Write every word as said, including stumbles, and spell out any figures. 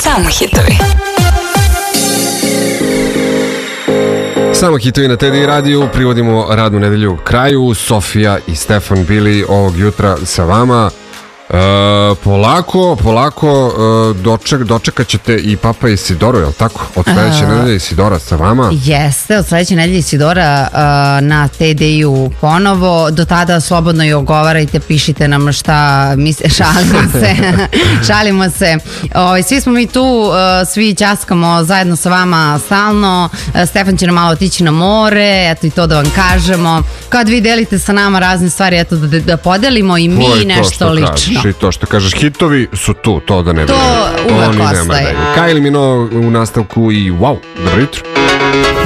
Samo hitovi. Samo hitovi na T D I radiju, privodimo radnu nedelju kraju. Sofija i Stefan bili ovog jutra sa vama. E, polako, polako e, doček, dočekat ćete i Papa Isidoru, je li tako? Od sledeće uh, nedelje Isidora sa vama. Jeste, od sledeće nedelje Isidora uh, na T D I-u ponovo. Do tada slobodno i ogovarajte, pišite nam šta misle, šalimo se. šalimo se. O, svi smo mi tu, uh, svi ćaskamo zajedno sa vama stalno. Uh, Stefan će nam malo otići na more, eto i to da vam kažemo. Kad vi delite sa nama razne stvari, eto da, da podelimo i mi to nešto lično. Kažeš, i to što kažeš, hitovi su tu, to da ne to uvek ostaje. Kylie Minogue u nastavku i wow, dobro jutro.